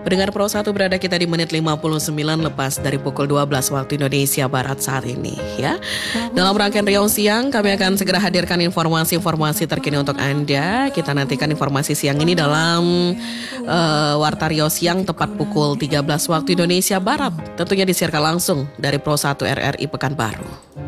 Pendengar Pro 1 berada kita di menit 59 lepas dari pukul 12 waktu Indonesia Barat saat ini ya. Dalam rangkaian Riau Siang kami akan segera hadirkan informasi-informasi terkini untuk Anda. Kita nantikan informasi siang ini dalam Warta Riau Siang tepat pukul 13 waktu Indonesia Barat. Tentunya disiarkan langsung dari Pro 1 RRI Pekanbaru.